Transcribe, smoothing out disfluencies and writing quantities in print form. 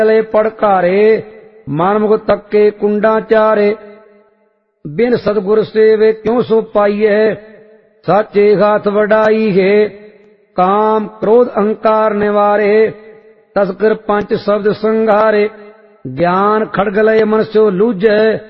ले पड़कारे मन मुख तक्के कुंडा चारे। बिन सतगुर सेवे क्यों सो पाइए साचे हाथ वडाई है। काम क्रोध अहंकार निवारे तस्कर पंच शब्द संघारे। ज्ञान खड़ग लय मन सो लूझे